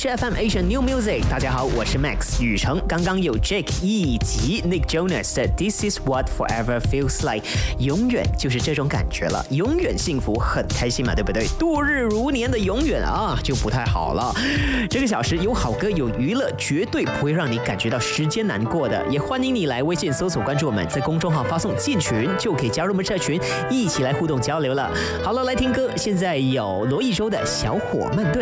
是 FM Asia New Music， 大家好，我是 Max 宇成。刚刚有 Jake 以及 Nick Jonas 的 This Is What Forever Feels Like， 永远就是这种感觉了，永远幸福，很开心嘛，对不对？度日如年的永远啊，就不太好了。这个小时有好歌有娱乐，绝对不会让你感觉到时间难过的。也欢迎你来微信搜索关注我们，在公众号发送进群，就可以加入我们社群，一起来互动交流了。好了，来听歌，现在有罗一舟的小火慢炖。